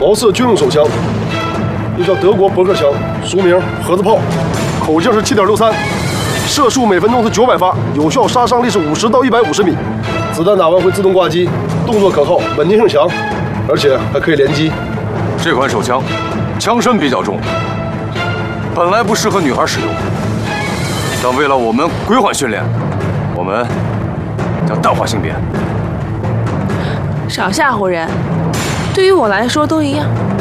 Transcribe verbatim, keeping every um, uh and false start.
毛瑟军用手枪，又叫德国伯克枪，俗名盒子炮，口径是七点六三，射速每分钟是九百发，有效杀伤力是五十到一百五十米，子弹打完会自动挂机，动作可靠，稳定性强，而且还可以连击。 这款手枪枪身比较重，本来不适合女孩使用，但为了我们归还训练，我们将淡化性别。 少吓唬人，对于我来说都一样。